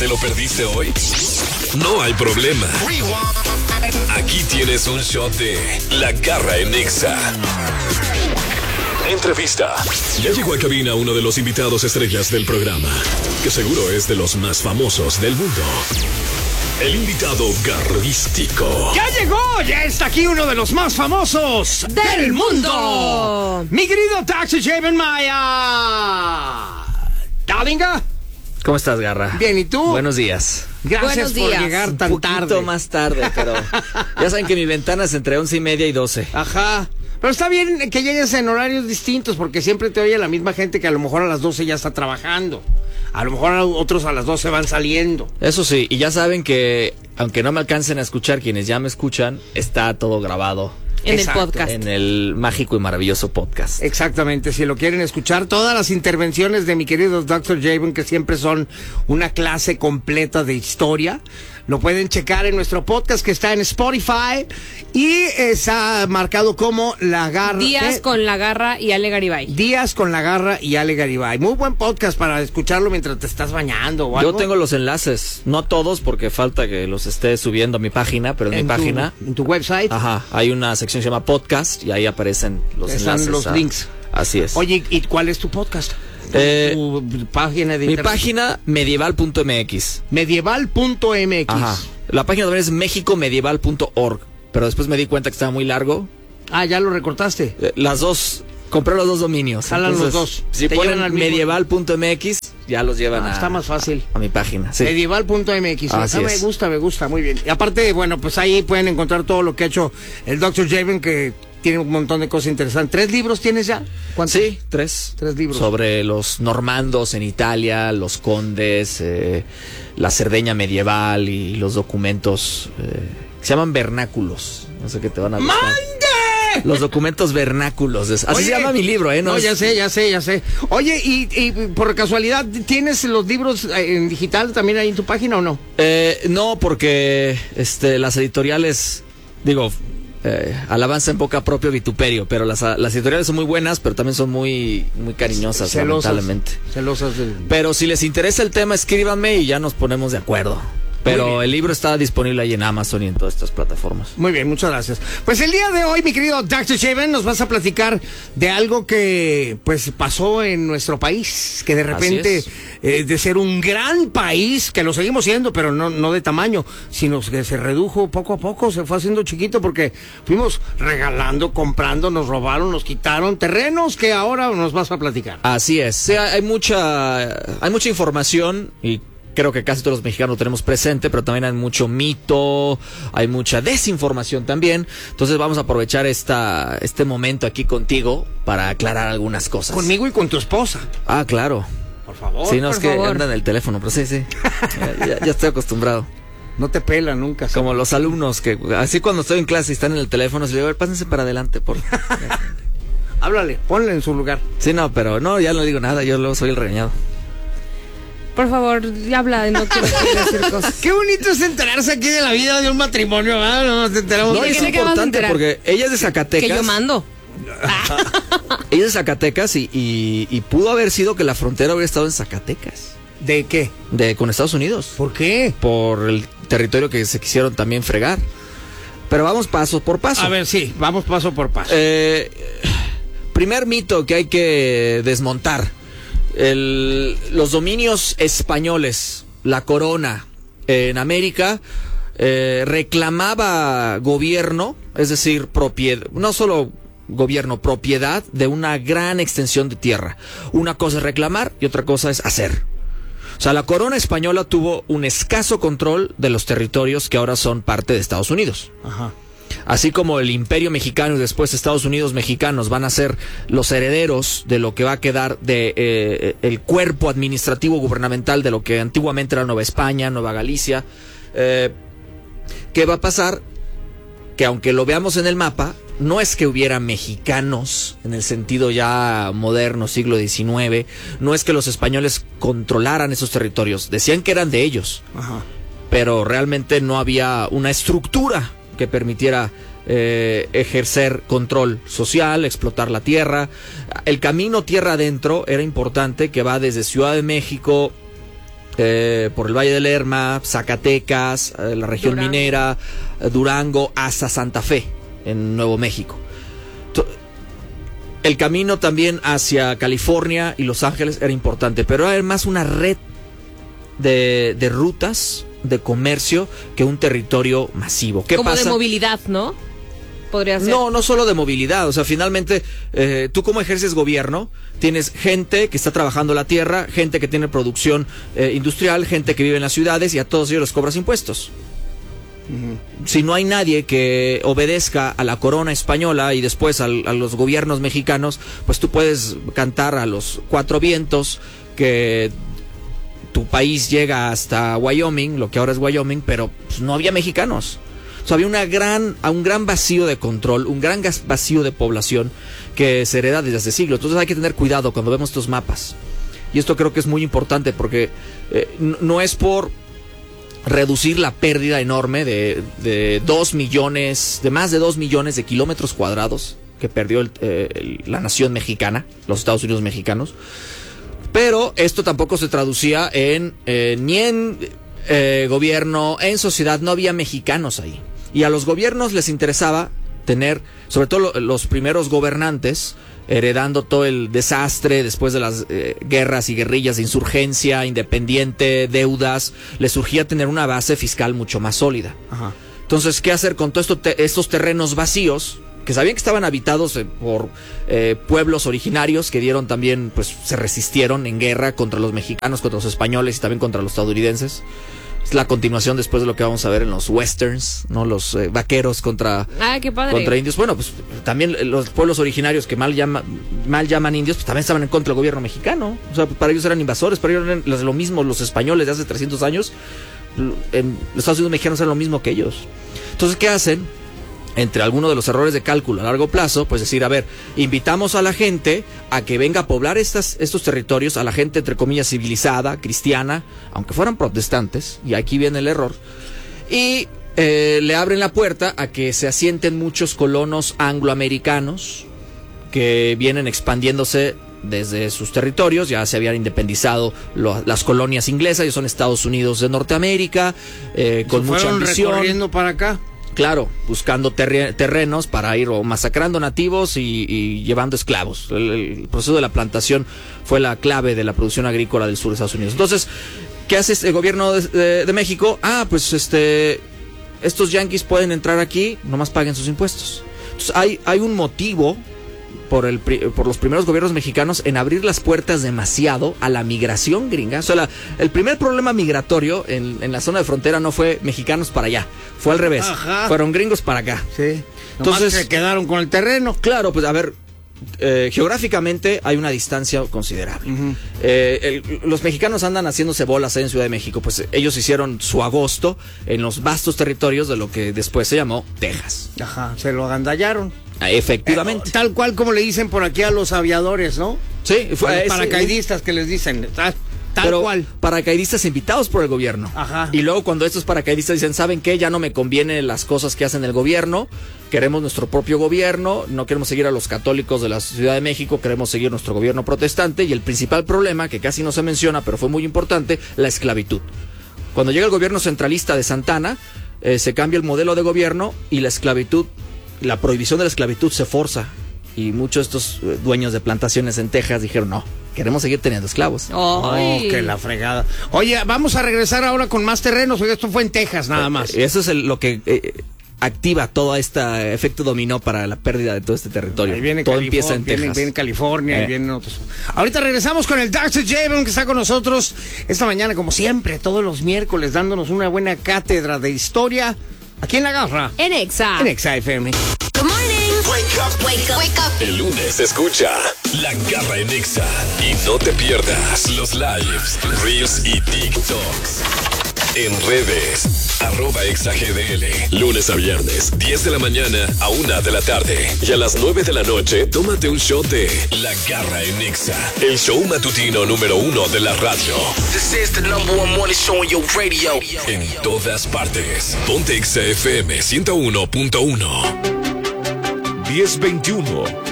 ¿Te lo perdiste hoy? No hay problema. Aquí tienes un shot de La Garra en Nexa. Entrevista. Ya llegó a cabina uno de los invitados estrellas del programa, que seguro es de los más famosos del mundo. El invitado garrístico. ¡Ya llegó! ¡Ya está aquí uno de los más famosos del mundo! Mi querido Dr. Javen Maya. Dalinga. ¿Cómo estás, Garra? Bien, ¿y tú? Buenos días. Gracias por llegar tan Un poquito tarde. más tarde, pero ya saben que mi ventana es entre 11:30 y 12. Ajá. Pero está bien que llegues en horarios distintos, porque siempre te oye la misma gente que a lo mejor a las 12 ya está trabajando. A lo mejor otros a las 12 van saliendo. Eso sí, y ya saben que, aunque no me alcancen a escuchar, quienes ya me escuchan, está todo grabado. En Exacto. el podcast. En el mágico y maravilloso podcast. Exactamente, si lo quieren escuchar, todas las intervenciones de mi querido Dr. Javen, que siempre son una clase completa de historia, lo pueden checar en nuestro podcast que está en Spotify y está marcado como La Garra. Días con La Garra y Ale Garibay. Días con La Garra y Ale Garibay. Muy buen podcast para escucharlo mientras te estás bañando o algo. Yo tengo los enlaces, no todos porque falta que los esté subiendo a mi página, pero en mi página. En tu website. Ajá, hay una sección que se llama podcast y ahí aparecen los Están enlaces. los links. Así es. Oye, ¿y cuál es tu podcast? Tu página de Mi internet. página medieval.mx. Medieval.mx. Ajá. La página también es mexicomedieval.org, pero después me di cuenta que estaba muy largo. Ah, ya lo recortaste. Las dos, compré los dos dominios. Jalan Entonces, los dos. Si Te llevan al ponen mismo- medieval.mx, ya los llevan Está más fácil. a mi página. Sí. Medieval.mx. Así Me es. gusta, muy bien. Y aparte, bueno, pues ahí pueden encontrar todo lo que ha hecho el Dr. Javen, que tiene un montón de cosas interesantes. ¿3 libros tienes ya? ¿Cuántos? Sí, 3. 3 libros. Sobre los normandos en Italia, los condes, la Cerdeña medieval y los documentos que se llaman vernáculos. No sé qué te van a gustar. ¡Mande! Los documentos vernáculos. Así Oye, se llama mi libro, ¿eh? No, es- ya sé. Oye, y por casualidad, ¿tienes los libros en digital también ahí en tu página o no? No, porque las editoriales, digo, alabanza en boca propio, vituperio, pero las editoriales son muy buenas, pero también son muy, muy cariñosas, lamentablemente. Celosas del... Pero si les interesa el tema, escríbanme y ya nos ponemos de acuerdo. Muy Pero bien. el libro está disponible ahí en Amazon y en todas estas plataformas. Muy bien, muchas gracias. Pues el día de hoy, mi querido Dr. Javen, nos vas a platicar de algo que pues pasó en nuestro país, que de repente, de ser un gran país, que lo seguimos siendo, pero no de tamaño, sino que se redujo poco a poco, se fue haciendo chiquito porque fuimos regalando, comprando, nos robaron, nos quitaron terrenos que ahora nos vas a platicar. Así es. O sea, hay mucha información y creo que casi todos los mexicanos lo tenemos presente, pero también hay mucho mito, hay mucha desinformación también. Entonces vamos a aprovechar este momento aquí contigo para aclarar algunas cosas. Conmigo y con tu esposa, Ah, claro. por favor. Sí, no, por es que favor. anda en el teléfono, pero sí. Ya estoy acostumbrado. No te pela nunca. Como los alumnos que, así cuando estoy en clase y están en el teléfono, se le digo, a ver, pásense para adelante, por Háblale, ponle en su lugar. Sí, no, pero no, ya no digo nada, yo luego soy el regañado. Por favor, habla, no quiero decir cosas. Qué bonito es enterarse aquí de la vida de un matrimonio, ¿verdad? No nos enteramos No, ¿de es qué te acabas de importante enterar? porque ella es de Zacatecas. Que yo mando. Ella es de Zacatecas y pudo haber sido que la frontera hubiera estado en Zacatecas, ¿De qué? con Estados Unidos, ¿Por qué? por el territorio que se quisieron también fregar. Pero vamos paso por paso. A ver, sí, vamos paso por paso. Primer mito que hay que desmontar. Los dominios españoles, la corona en América, reclamaba gobierno, es decir, propiedad, no solo gobierno, propiedad de una gran extensión de tierra. Una cosa es reclamar y otra cosa es hacer. O sea, la corona española tuvo un escaso control de los territorios que ahora son parte de Estados Unidos. Ajá. Así como el Imperio Mexicano y después Estados Unidos mexicanos van a ser los herederos de lo que va a quedar de el cuerpo administrativo gubernamental de lo que antiguamente era Nueva España, Nueva Galicia. ¿Qué va a pasar? Que aunque lo veamos en el mapa, no es que hubiera mexicanos en el sentido ya moderno, siglo XIX, no es que los españoles controlaran esos territorios, decían que eran de ellos, Ajá. pero realmente no había una estructura que permitiera ejercer control social, explotar la tierra. El camino tierra adentro era importante, que va desde Ciudad de México por el Valle de Lerma, Zacatecas, la región minera, Durango, hasta Santa Fe, en Nuevo México. El camino también hacia California y Los Ángeles era importante, pero era más una red de rutas de comercio que un territorio masivo. ¿Qué como pasa? De movilidad, ¿no? Podría ser. No solo de movilidad. O sea, finalmente, tú como ejerces gobierno, tienes gente que está trabajando la tierra, gente que tiene producción industrial, gente que vive en las ciudades, y a todos ellos les cobras impuestos. Si no hay nadie que obedezca a la corona española y después a los gobiernos mexicanos, pues tú puedes cantar a los cuatro vientos que tu país llega hasta Wyoming, lo que ahora es Wyoming, pero pues, no había mexicanos. O sea, había un gran vacío de control, un gran vacío de población que se hereda desde hace siglos. Entonces hay que tener cuidado cuando vemos estos mapas. Y esto creo que es muy importante porque no es por reducir la pérdida enorme de 2 millones, de más de 2 millones de kilómetros cuadrados que perdió la nación mexicana, los Estados Unidos mexicanos. Pero esto tampoco se traducía ni en gobierno, en sociedad, no había mexicanos ahí. Y a los gobiernos les interesaba tener, sobre todo los primeros gobernantes, heredando todo el desastre después de las guerras y guerrillas de insurgencia, independiente, deudas, les surgía tener una base fiscal mucho más sólida. Ajá. Entonces, ¿qué hacer con todos estos terrenos vacíos? Que sabían que estaban habitados por pueblos originarios que dieron también, pues se resistieron en guerra contra los mexicanos, contra los españoles y también contra los estadounidenses. Es la continuación después de lo que vamos a ver en los westerns, ¿no? Los vaqueros contra indios. Bueno, pues también los pueblos originarios que mal llaman indios, pues también estaban en contra del gobierno mexicano. O sea, para ellos eran invasores, para ellos eran lo mismo los españoles de hace 300 años. En los Estados Unidos mexicanos eran lo mismo que ellos. Entonces, ¿qué hacen? Entre algunos de los errores de cálculo a largo plazo, pues decir, a ver, invitamos a la gente a que venga a poblar estos territorios, a la gente entre comillas civilizada, cristiana, aunque fueran protestantes, y aquí viene el error, y le abren la puerta a que se asienten muchos colonos angloamericanos que vienen expandiéndose desde sus territorios. Ya se habían independizado las colonias inglesas, ya son Estados Unidos de Norteamérica, con mucha ambición. Recorriendo para acá. Claro, buscando terrenos para ir o masacrando nativos y llevando esclavos. El proceso de la plantación fue la clave de la producción agrícola del sur de Estados Unidos. Entonces, ¿qué hace el gobierno de México? Pues estos yanquis pueden entrar aquí, nomás paguen sus impuestos. Entonces, hay un motivo por los primeros gobiernos mexicanos en abrir las puertas demasiado a la migración gringa. O sea, el primer problema migratorio en la zona de frontera no fue mexicanos para allá, fue al revés. Ajá. Fueron gringos para acá. Sí. Entonces se quedaron con el terreno. Claro, pues a ver, geográficamente hay una distancia considerable. Uh-huh. Los mexicanos andan haciéndose bolas en Ciudad de México, pues ellos hicieron su agosto en los vastos territorios de lo que después se llamó Texas. Ajá, se lo agandallaron. Efectivamente. Tal cual como le dicen por aquí a los aviadores, ¿no? Sí, fue los paracaidistas que les dicen. Tal cual. Paracaidistas invitados por el gobierno. Ajá. Y luego cuando estos paracaidistas dicen, ¿saben qué? Ya no me convienen las cosas que hacen el gobierno. Queremos nuestro propio gobierno. No queremos seguir a los católicos de la Ciudad de México. Queremos seguir nuestro gobierno protestante. Y el principal problema, que casi no se menciona, pero fue muy importante, la esclavitud. Cuando llega el gobierno centralista de Santana, se cambia el modelo de gobierno y la esclavitud, la prohibición de la esclavitud se forza. Y muchos de estos dueños de plantaciones en Texas dijeron, no, queremos seguir teniendo esclavos. Oh, qué la fregada. Oye, vamos a regresar ahora con más terrenos. Oye, esto fue en Texas nada más. Eso es lo que activa todo este efecto dominó para la pérdida de todo este territorio. Ahí viene todo empieza en Texas. Viene California, ahí vienen otros. Ahorita regresamos con el Dr. Javen, que está con nosotros esta mañana, como siempre, todos los miércoles, dándonos una buena cátedra de historia. Aquí en La Garra. En Exa. En Exa FM. Good morning. Wake up. Wake up. Wake up. El lunes escucha La Garra en Exa. Y no te pierdas los lives, reels y TikToks. En redes, @ExaGDL. Lunes a viernes, 10 de la mañana a 1 de la tarde. Y a las 9 de la noche, tómate un shot de La Garra en Exa. El show matutino número 1 de la radio. This is the number one morning show on your radio. En todas partes. Ponte Exa FM 101.1. 1021.